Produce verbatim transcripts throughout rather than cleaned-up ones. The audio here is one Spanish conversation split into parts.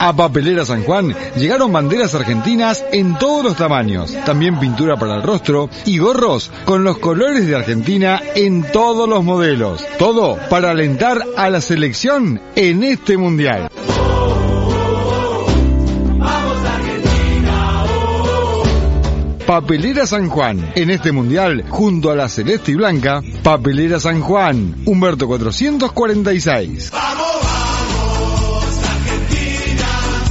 A Papelera San Juan llegaron banderas argentinas en todos los tamaños, también pintura para el rostro y gorros con los colores de Argentina en todos los modelos. Todo para alentar a la selección en este mundial. Papelera San Juan, en este mundial, junto a la celeste y blanca, Papelera San Juan, Humberto cuatrocientos cuarenta y seis. ¡Vamos, vamos, Argentina!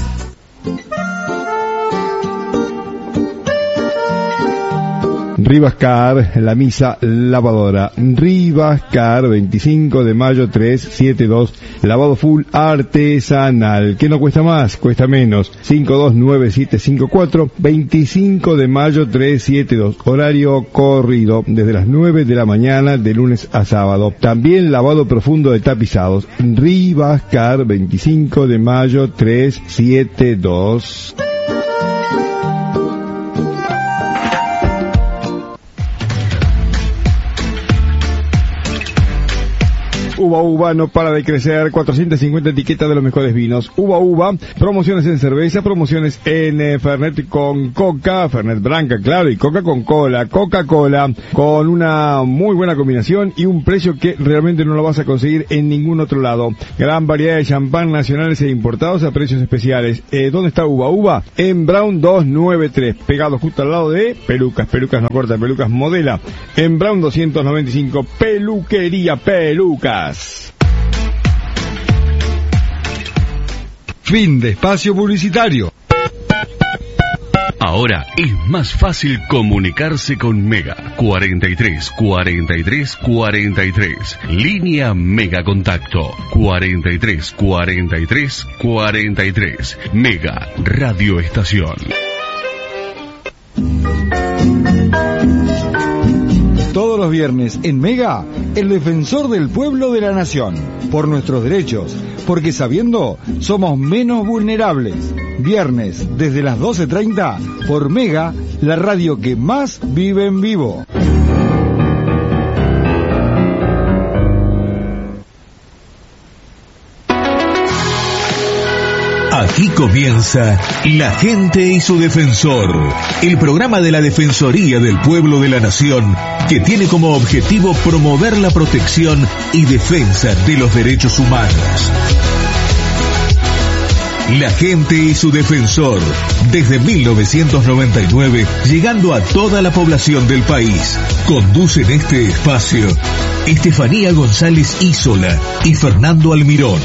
Rivascar, la misa lavadora. Rivascar, veinticinco de mayo trescientos setenta y dos, lavado full artesanal. ¿Qué no cuesta más? Cuesta menos. cinco dos nueve siete cinco cuatro, veinticinco de mayo trescientos setenta y dos. Horario corrido, desde las nueve de la mañana, de lunes a sábado. También lavado profundo de tapizados. Rivascar, veinticinco de mayo trescientos setenta y dos. Uva Uva no para de crecer, cuatrocientas cincuenta etiquetas de los mejores vinos. Uva Uva, promociones en cerveza, promociones en eh, Fernet con Coca, Fernet Branca, claro, y Coca con Cola, Coca-Cola, con una muy buena combinación y un precio que realmente no lo vas a conseguir en ningún otro lado. Gran variedad de champán nacionales e importados a precios especiales. Eh, ¿Dónde está Uva Uva? En Brown doscientos noventa y tres, pegado justo al lado de Pelucas, Pelucas no corta, Pelucas modela. En Brown doscientos noventa y cinco, Peluquería Pelucas. Fin de espacio publicitario. Ahora es más fácil comunicarse con Mega. cuarenta y tres, cuarenta y tres, cuarenta y tres. Línea Mega Contacto. cuarenta y tres, cuarenta y tres, cuarenta y tres. Mega Radio Estación. Todos los viernes en Mega, el defensor del pueblo de la nación. Por nuestros derechos, porque sabiendo, somos menos vulnerables. Viernes, desde las doce treinta, por Mega, la radio que más vive en vivo. Aquí comienza La Gente y su Defensor, el programa de la Defensoría del Pueblo de la Nación, que tiene como objetivo promover la protección y defensa de los derechos humanos. La Gente y su Defensor, desde mil novecientos noventa y nueve, llegando a toda la población del país. Conducen este espacio Estefanía González Isola y Fernando Almirón.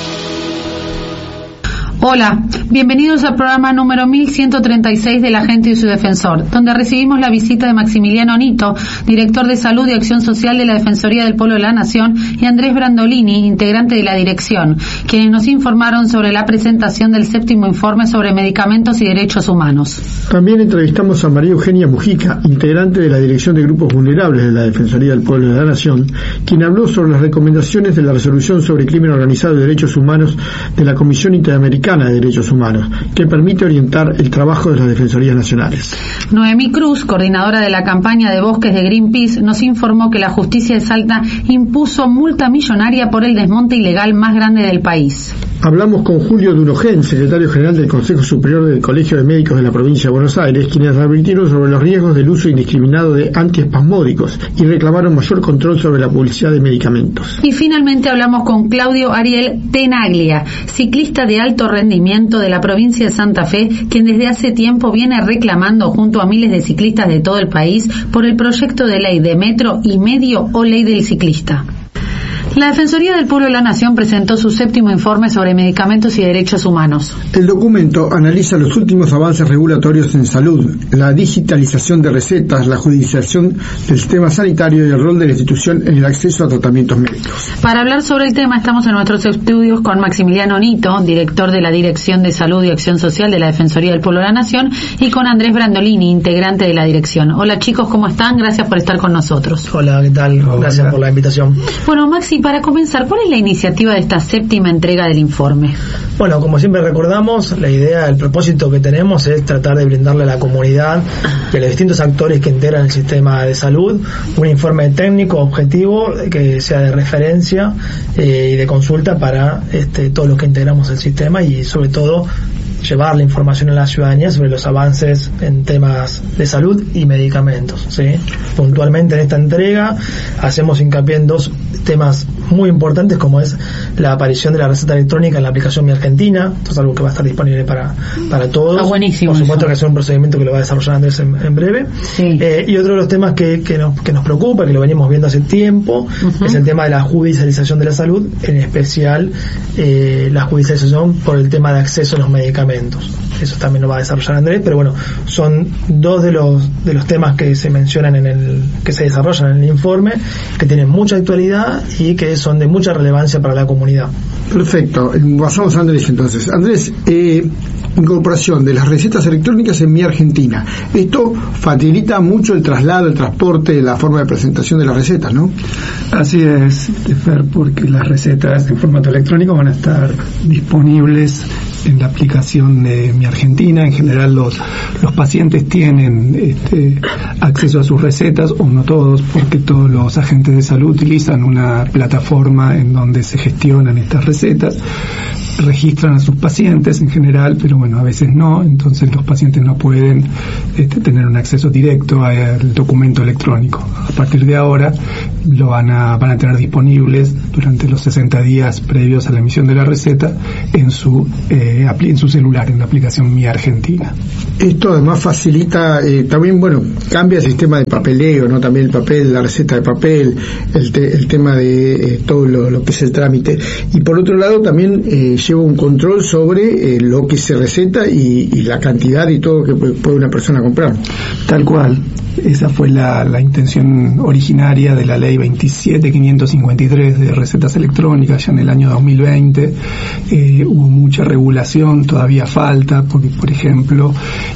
Hola, bienvenidos al programa número mil ciento treinta y seis de La Gente y su Defensor, donde recibimos la visita de Maximiliano Nito, director de Salud y Acción Social de la Defensoría del Pueblo de la Nación, y Andrés Brandolini, integrante de la dirección, quienes nos informaron sobre la presentación del séptimo informe sobre medicamentos y derechos humanos. También entrevistamos a María Eugenia Mujica, integrante de la Dirección de Grupos Vulnerables de la Defensoría del Pueblo de la Nación, quien habló sobre las recomendaciones de la Resolución sobre Crimen Organizado y Derechos Humanos de la Comisión Interamericana de Derechos Humanos, que permite orientar el trabajo de las defensorías nacionales. Noemí Cruz, coordinadora de la campaña de bosques de Greenpeace, nos informó que la justicia de Salta impuso multa millonaria por el desmonte ilegal más grande del país. Hablamos con Julio Dunogén, secretario general del Consejo Superior del Colegio de Médicos de la Provincia de Buenos Aires, quienes advirtieron sobre los riesgos del uso indiscriminado de antiespasmódicos y reclamaron mayor control sobre la publicidad de medicamentos. Y finalmente hablamos con Claudio Ariel Tenaglia, ciclista de alto rendimiento de la provincia de Santa Fe, quien desde hace tiempo viene reclamando junto a miles de ciclistas de todo el país por el proyecto de ley de metro y medio o ley del ciclista. La Defensoría del Pueblo de la Nación presentó su séptimo informe sobre medicamentos y derechos humanos. El documento analiza los últimos avances regulatorios en salud, la digitalización de recetas, la judicialización del sistema sanitario y el rol de la institución en el acceso a tratamientos médicos. Para hablar sobre el tema estamos en nuestros estudios con Maximiliano Nito, director de la Dirección de Salud y Acción Social de la Defensoría del Pueblo de la Nación, y con Andrés Brandolini, integrante de la dirección. Hola chicos, ¿cómo están? Gracias por estar con nosotros. Hola, ¿qué tal? Gracias Hola. por la invitación. Bueno, Maxi, para comenzar, ¿cuál es la iniciativa de esta séptima entrega del informe? Bueno, como siempre recordamos, la idea, el propósito que tenemos es tratar de brindarle a la comunidad y a los distintos actores que integran el sistema de salud un informe técnico objetivo que sea de referencia eh, y de consulta para este, todos los que integramos el sistema, y sobre todo llevar la información a la ciudadanía sobre los avances en temas de salud y medicamentos, ¿sí? Puntualmente en esta entrega hacemos hincapié en dos temas muy importantes, como es la aparición de la receta electrónica en la aplicación Mi Argentina. Esto es algo que va a estar disponible para, para todos. Ah, buenísimo. Por supuesto eso. que es un procedimiento que lo va a desarrollar Andrés en, en breve. Sí. Eh, y otro de los temas que, que, nos, que nos preocupa, que lo venimos viendo hace tiempo, uh-huh. es el tema de la judicialización de la salud, en especial eh, la judicialización por el tema de acceso a los medicamentos. Eso también lo va a desarrollar Andrés, pero bueno, son dos de los de los temas que se mencionan en el que se desarrollan en el informe, que tienen mucha actualidad y que son de mucha relevancia para la comunidad. Perfecto. Pasamos a Andrés entonces. Andrés, eh, incorporación de las recetas electrónicas en Mi Argentina. Esto facilita mucho el traslado, el transporte, la forma de presentación de las recetas, ¿no? Así es, Fer, porque las recetas en formato electrónico van a estar disponibles en la aplicación de Mi Argentina. En general los los pacientes tienen este, acceso a sus recetas, o no todos, porque todos los agentes de salud utilizan una plataforma en donde se gestionan estas recetas, registran a sus pacientes en general, pero bueno, a veces no, entonces los pacientes no pueden este, tener un acceso directo al documento electrónico. A partir de ahora lo van a, van a tener disponibles durante los sesenta días previos a la emisión de la receta en su eh, en su celular, en la aplicación Mi Argentina. Esto además facilita, eh, también, bueno, cambia el sistema de papeleo, ¿no? También el papel, la receta de papel, el, te, el tema de eh, todo lo, lo que es el trámite. Y por otro lado también eh, lleva un control sobre eh, lo que se receta y, y la cantidad y todo que puede una persona comprar. Tal cual. Esa fue la, la intención originaria de la ley veintisiete mil quinientos cincuenta y tres de recetas electrónicas ya en el año dos mil veinte. Eh, hubo mucha regulación, todavía falta, porque por ejemplo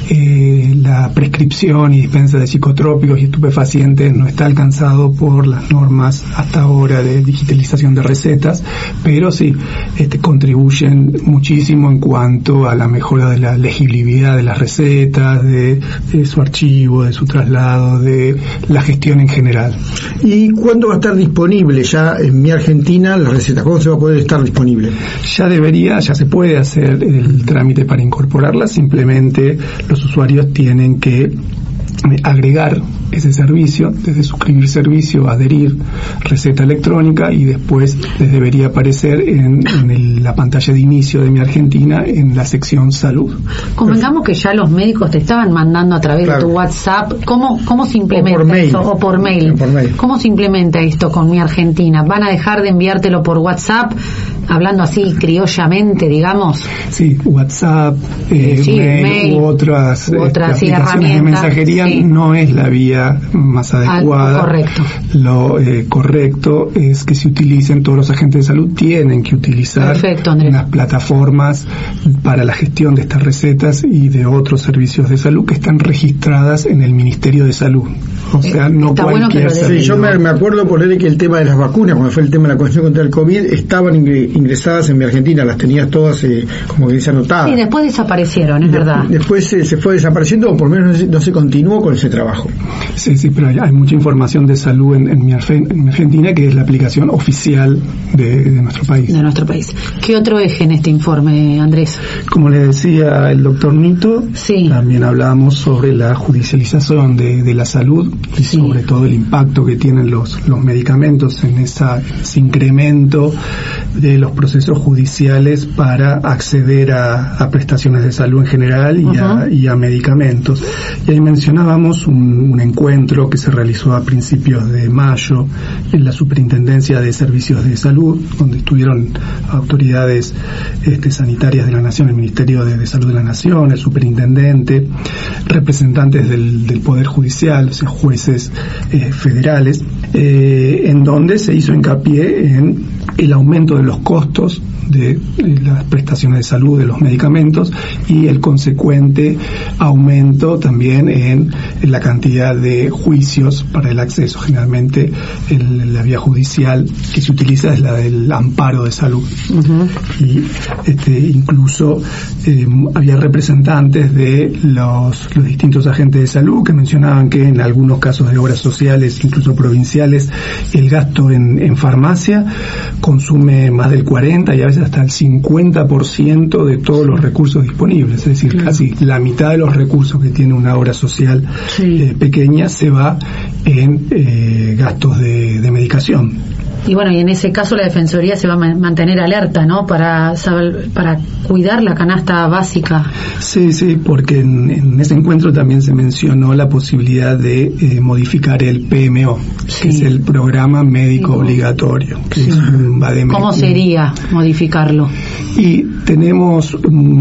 eh, la prescripción y dispensa de psicotrópicos y estupefacientes no está alcanzado por las normas hasta ahora de digitalización de recetas, pero sí este, contribuyen muchísimo en cuanto a la mejora de la legibilidad de las recetas, de, de su archivo, de su traslado, de la gestión en general. ¿Y cuándo va a estar disponible ya en Mi Argentina la receta? ¿Cuándo se va a poder estar disponible? Ya debería, ya se puede hacer el trámite para incorporarla, simplemente los usuarios tienen que agregar ese servicio, desde suscribir servicio, adherir receta electrónica, y después les debería aparecer en, en el, la pantalla de inicio de Mi Argentina en la sección salud. Convengamos que ya los médicos te estaban mandando a través claro. de tu WhatsApp. ¿Cómo, cómo se implementa o por mail. esto? O por mail. por mail. ¿Cómo se implementa esto con Mi Argentina? ¿Van a dejar de enviártelo por WhatsApp? Hablando así criollamente, digamos. Sí, WhatsApp, eh, sí, mail, mail u otras, u otras este, sí, aplicaciones de mensajería sí. no es la vía más adecuada. Al, correcto. Lo eh, correcto es que se utilicen, todos los agentes de salud tienen que utilizar Perfecto, unas plataformas para la gestión de estas recetas y de otros servicios de salud que están registradas en el Ministerio de Salud. O sea, no Está cualquier bueno sí, yo me, me acuerdo por él que el tema de las vacunas, cuando fue el tema de la cuestión contra el COVID, estaban ingresadas en Mi Argentina, las tenías todas eh, como que dice anotadas. Sí, después desaparecieron, es de, verdad. Después eh, se fue desapareciendo, o por lo menos no se, no se continuó con ese trabajo. Sí, sí, pero hay, hay mucha información de salud en, en, Mi en Mi Argentina, que es la aplicación oficial de, de nuestro país. De nuestro país. ¿Qué otro eje en este informe, Andrés? Como le decía el doctor Nito, sí. también hablamos sobre la judicialización de, de la salud y sí. sobre todo el impacto que tienen los, los medicamentos en esa, ese incremento de los procesos judiciales para acceder a, a prestaciones de salud en general y, uh-huh. a, y a medicamentos. Y ahí mencionábamos un, un encuentro que se realizó a principios de mayo en la Superintendencia de Servicios de Salud, donde estuvieron autoridades este, sanitarias de la Nación, el Ministerio de, de Salud de la Nación, el superintendente, representantes del, del Poder Judicial, o sea, jueces eh, federales, eh, en donde se hizo hincapié en el aumento de los costos de las prestaciones de salud, de los medicamentos, y el consecuente aumento también en, en la cantidad de juicios para el acceso. Generalmente el, la vía judicial que se utiliza es la del amparo de salud. Uh-huh. Y este, incluso eh, había representantes de los, los distintos agentes de salud que mencionaban que en algunos casos de obras sociales, incluso provinciales, el gasto en, en farmacia consume más del cuarenta y a veces hasta el cincuenta por ciento de todos los recursos disponibles, es decir, claro, casi la mitad de los recursos que tiene una obra social sí. eh, pequeña se va en eh, gastos de, de medicación. Y bueno, y en ese caso la Defensoría se va a mantener alerta, ¿no? Para saber, para cuidar la canasta básica. Sí, sí, porque en, en ese encuentro también se mencionó la posibilidad de eh, modificar el P M O, sí. que es el Programa Médico sí. Obligatorio. Que sí. es un, va de ¿Cómo sería modificarlo? Y tenemos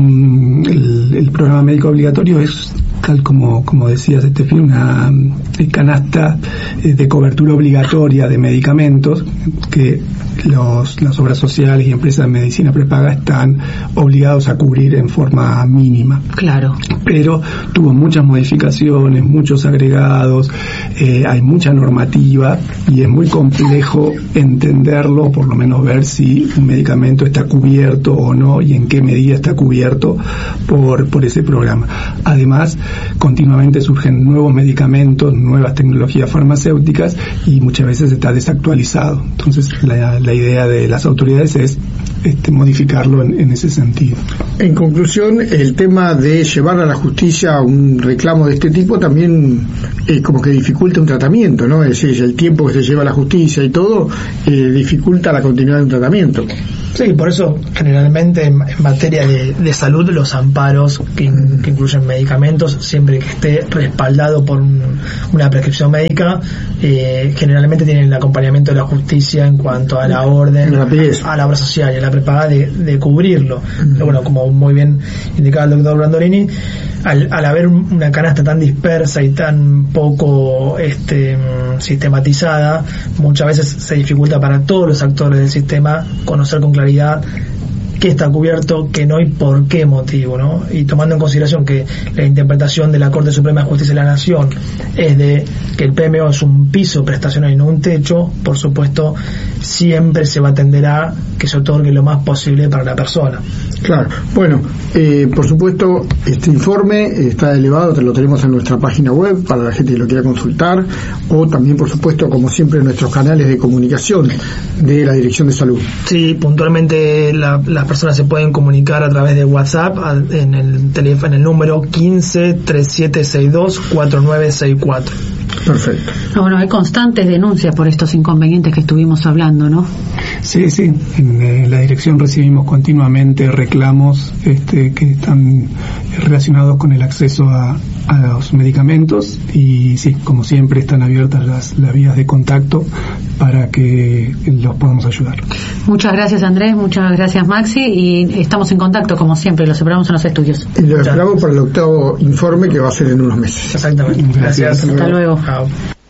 um, el, el Programa Médico Obligatorio es, tal como, como decías, Estefi, una eh, canasta eh, de cobertura obligatoria de medicamentos que los, las obras sociales y empresas de medicina prepaga están obligados a cubrir en forma mínima. Claro. Pero tuvo muchas modificaciones, muchos agregados, eh, hay mucha normativa y es muy complejo entenderlo, por lo menos ver si un medicamento está cubierto o no y en qué medida está cubierto por, por ese programa. Además, continuamente surgen nuevos medicamentos, nuevas tecnologías farmacéuticas y muchas veces está desactualizado. Entonces, la, la idea de las autoridades es este, modificarlo en, en ese sentido. En conclusión, el tema de llevar a la justicia un reclamo de este tipo también eh, como que dificulta un tratamiento, ¿no? Es decir, el tiempo que se lleva a la justicia y todo eh, dificulta la continuidad de un tratamiento. Sí, por eso generalmente en, en materia de, de salud los amparos que, in, que incluyen medicamentos, siempre que esté respaldado por un, una prescripción médica, eh, generalmente tienen el acompañamiento de la justicia en cuanto a la orden, a, a la obra social y a la prepaga de, de cubrirlo. Uh-huh. Pero bueno, como muy bien indicaba el doctor Brandolini, al, al haber una canasta tan dispersa y tan poco este, sistematizada, muchas veces se dificulta para todos los actores del sistema conocer con claridad qué está cubierto, qué no y por qué motivo, ¿no? Y tomando en consideración que la interpretación de la Corte Suprema de Justicia de la Nación es de que el P M O es un piso prestacional y no un techo, por supuesto siempre se va a tender a que se otorgue lo más posible para la persona. Claro. Bueno, eh, por supuesto este informe está elevado, te lo tenemos en nuestra página web para la gente que lo quiera consultar, o también por supuesto como siempre en nuestros canales de comunicación de la Dirección de Salud. Sí, puntualmente la, las personas se pueden comunicar a través de WhatsApp en el teléfono, en el número quince, treinta y siete sesenta y dos, cuarenta y nueve sesenta y cuatro. Perfecto. Ah, bueno, hay constantes denuncias por estos inconvenientes que estuvimos hablando, ¿no? Sí, sí. En eh, la dirección recibimos continuamente reclamos este, que están relacionados con el acceso a, a los medicamentos y sí, como siempre están abiertas las, las vías de contacto para que los podamos ayudar. Muchas gracias, Andrés, muchas gracias, Maxi, y estamos en contacto como siempre, los esperamos en los estudios. Y lo esperamos para el octavo informe que va a ser en unos meses. Exactamente. Gracias. Hasta luego. Chao.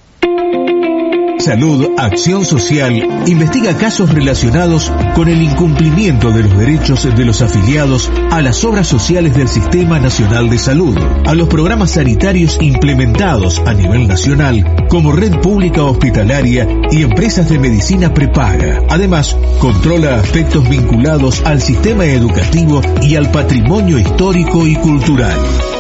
Salud Acción Social investiga casos relacionados con el incumplimiento de los derechos de los afiliados a las obras sociales del Sistema Nacional de Salud, a los programas sanitarios implementados a nivel nacional como Red Pública Hospitalaria y empresas de medicina prepaga. Además, controla aspectos vinculados al sistema educativo y al patrimonio histórico y cultural.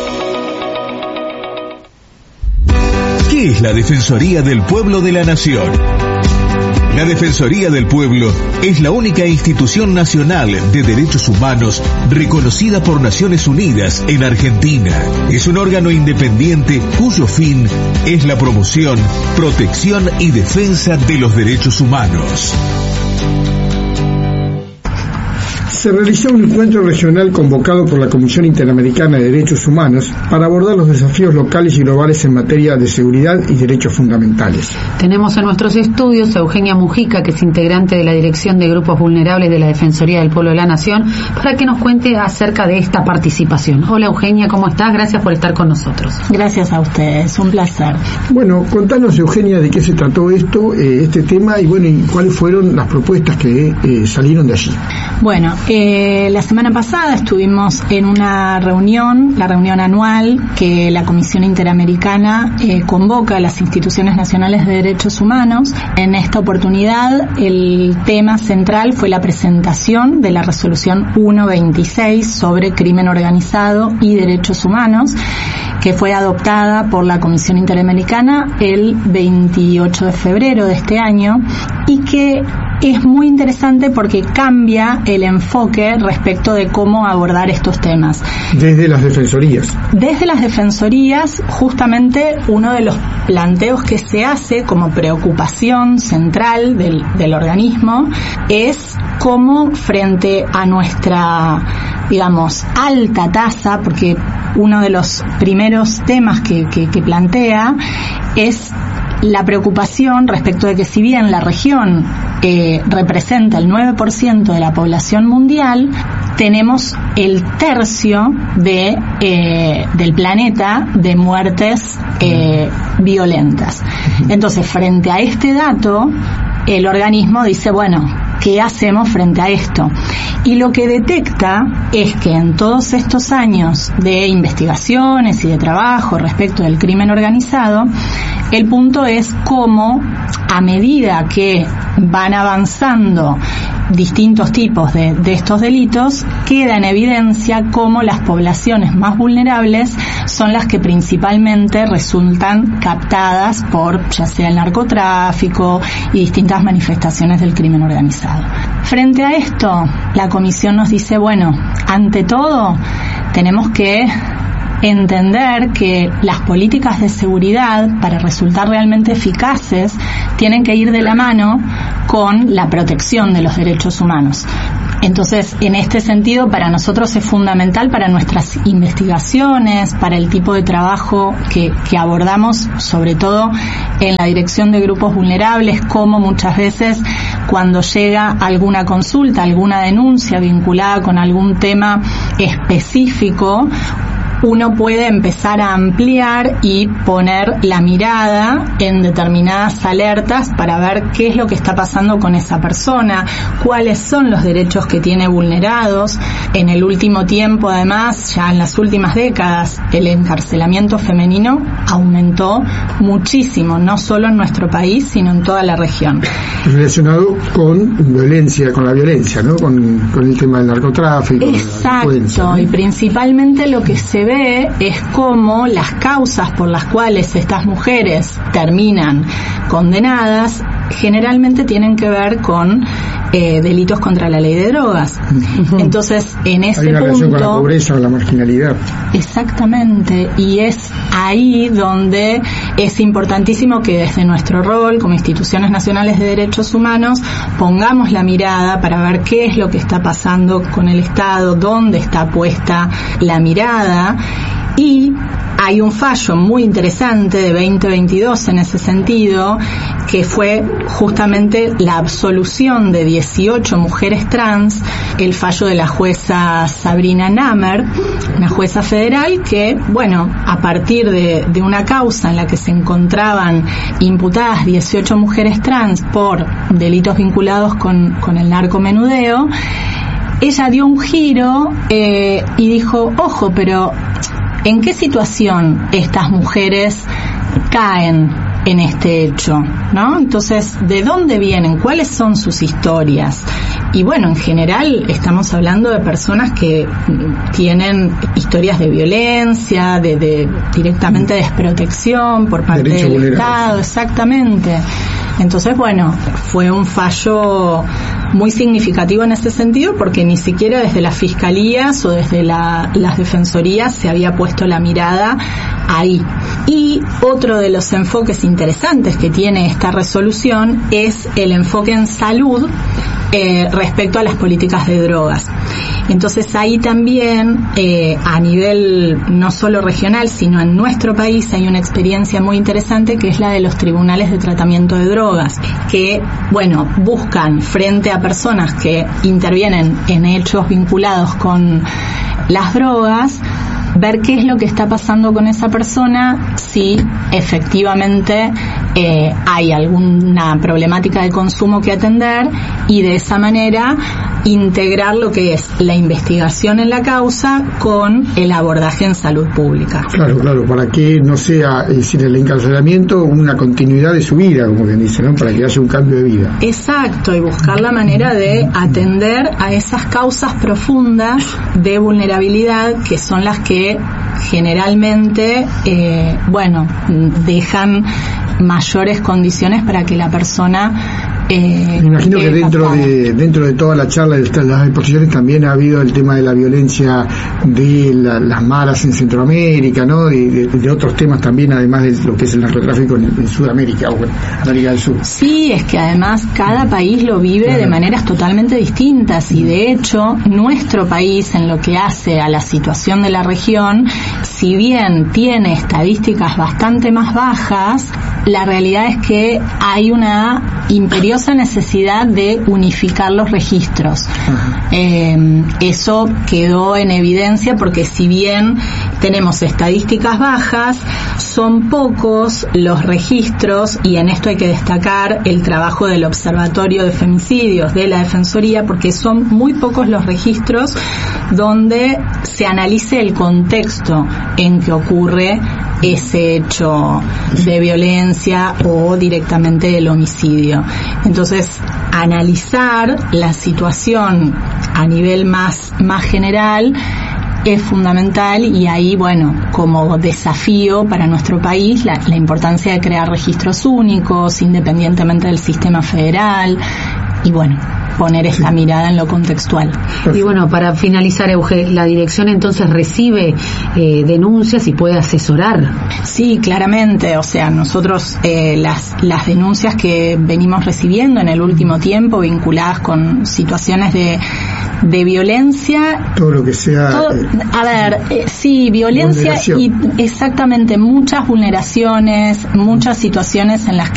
¿Qué es la Defensoría del Pueblo de la Nación? La Defensoría del Pueblo es la única institución nacional de derechos humanos reconocida por Naciones Unidas en Argentina. Es un órgano independiente cuyo fin es la promoción, protección y defensa de los derechos humanos. Se realizó un encuentro regional convocado por la Comisión Interamericana de Derechos Humanos para abordar los desafíos locales y globales en materia de seguridad y derechos fundamentales. Tenemos en nuestros estudios a Eugenia Mujica, que es integrante de la Dirección de Grupos Vulnerables de la Defensoría del Pueblo de la Nación, para que nos cuente acerca de esta participación. Hola Eugenia, ¿cómo estás? Gracias por estar con nosotros. Gracias a ustedes, un placer. Bueno, contanos Eugenia de qué se trató esto, eh, este tema y bueno, y cuáles fueron las propuestas que eh, salieron de allí. Bueno, eh, la semana pasada estuvimos en una reunión, la reunión anual que la Comisión Interamericana eh, convoca a las instituciones nacionales de derechos humanos. En esta oportunidad el tema central fue la presentación de la resolución ciento veintiséis sobre crimen organizado y derechos humanos, que fue adoptada por la Comisión Interamericana el veintiocho de febrero de este año y que es muy interesante porque cambia el enfoque respecto de cómo abordar estos temas. Desde las defensorías. Desde las defensorías, justamente uno de los planteos que se hace como preocupación central del, del organismo es cómo frente a nuestra, digamos, alta tasa, porque uno de los primeros temas que, que, que plantea es la preocupación respecto de que si bien la región eh, representa el nueve por ciento de la población mundial, tenemos el tercio de eh, del planeta de muertes eh, violentas. Entonces, frente a este dato, el organismo dice, bueno, ¿qué hacemos frente a esto? Y lo que detecta es que en todos estos años de investigaciones y de trabajo respecto del crimen organizado, el punto es cómo, a medida que van avanzando distintos tipos de, de estos delitos, queda en evidencia cómo las poblaciones más vulnerables son las que principalmente resultan captadas por ya sea el narcotráfico y distintas manifestaciones del crimen organizado. Frente a esto, la Comisión nos dice, bueno, ante todo, tenemos que entender que las políticas de seguridad, para resultar realmente eficaces, tienen que ir de la mano con la protección de los derechos humanos. Entonces, en este sentido, para nosotros es fundamental para nuestras investigaciones, para el tipo de trabajo que, que abordamos, sobre todo en la Dirección de Grupos Vulnerables, como muchas veces cuando llega alguna consulta, alguna denuncia vinculada con algún tema específico, uno puede empezar a ampliar y poner la mirada en determinadas alertas para ver qué es lo que está pasando con esa persona, cuáles son los derechos que tiene vulnerados. En el último tiempo, además, ya en las últimas décadas, el encarcelamiento femenino aumentó muchísimo, no solo en nuestro país, sino en toda la región. Relacionado con violencia, con la violencia, ¿no? Con, con el tema del narcotráfico. Exacto, ¿no? Y principalmente lo que se ve es cómo las causas por las cuales estas mujeres terminan condenadas generalmente tienen que ver con eh, delitos contra la ley de drogas. Entonces, en ese punto... Hay una relación con la pobreza o la marginalidad. Exactamente, y es ahí donde es importantísimo que desde nuestro rol como instituciones nacionales de derechos humanos pongamos la mirada para ver qué es lo que está pasando con el Estado, dónde está puesta la mirada. Y hay un fallo muy interesante de veinte veintidós en ese sentido, que fue justamente la absolución de dieciocho mujeres trans, el fallo de la jueza Sabrina Namer, una jueza federal que, bueno, a partir de, de una causa en la que se encontraban imputadas dieciocho mujeres trans por delitos vinculados con, con el narcomenudeo, ella dio un giro eh, y dijo, ojo, pero ¿en qué situación estas mujeres caen en este hecho? ¿No? Entonces, ¿de dónde vienen? ¿Cuáles son sus historias? Y bueno, en general estamos hablando de personas que tienen historias de violencia, de, de directamente desprotección por parte Derecho del Estado, exactamente. Entonces, bueno, fue un fallo muy significativo en ese sentido porque ni siquiera desde las fiscalías o desde la, las defensorías se había puesto la mirada ahí. Y otro de los enfoques interesantes que tiene esta resolución es el enfoque en salud, eh, respecto a las políticas de drogas. Entonces ahí también, eh, a nivel no solo regional, sino en nuestro país, hay una experiencia muy interesante que es la de los tribunales de tratamiento de drogas, que, bueno, buscan frente a personas que intervienen en hechos vinculados con las drogas, ver qué es lo que está pasando con esa persona, si efectivamente eh, hay alguna problemática de consumo que atender, y de esa manera integrar lo que es la investigación en la causa con el abordaje en salud pública. Claro, claro, para que no sea, es decir, el encarcelamiento una continuidad de su vida, como quien dice, ¿no? Para que haya un cambio de vida. Exacto, y buscar la manera de atender a esas causas profundas de vulnerabilidad que son las que generalmente, eh, bueno, dejan mayores condiciones para que la persona Eh, Me imagino que dentro de dentro de toda la charla de las exposiciones también ha habido el tema de la violencia de la, las maras en Centroamérica, ¿no? De, de, de otros temas también, además de lo que es el narcotráfico en, en Sudamérica o en América del Sur. Sí, es que además cada país lo vive claro. de maneras totalmente distintas, y de hecho nuestro país, en lo que hace a la situación de la región, si bien tiene estadísticas bastante más bajas, la realidad es que hay una imperiosa necesidad de unificar los registros. Eh, eso quedó en evidencia porque si bien tenemos estadísticas bajas, son pocos los registros, y en esto hay que destacar el trabajo del Observatorio de Femicidios de la Defensoría, porque son muy pocos los registros donde se analice el contexto en que ocurre ese hecho de violencia o directamente el homicidio. Entonces, analizar la situación a nivel más, más general es fundamental, y ahí, bueno, como desafío para nuestro país, la, la importancia de crear registros únicos, independientemente del sistema federal, y bueno, poner esta mirada en lo contextual. Y bueno, para finalizar, Euge, la dirección entonces recibe eh, denuncias y puede asesorar. Sí, claramente, o sea, nosotros eh, las, las denuncias que venimos recibiendo en el último tiempo vinculadas con situaciones de de violencia, todo lo que sea todo, eh, a ver, eh, sí, violencia y exactamente muchas vulneraciones, muchas situaciones en las que